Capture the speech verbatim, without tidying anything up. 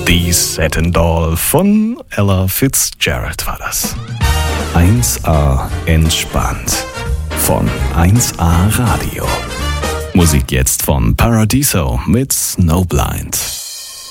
Die Satin Doll von Ella Fitzgerald war das. eins A entspannt von eins A Radio. Musik jetzt von Paradiso mit Snowblind.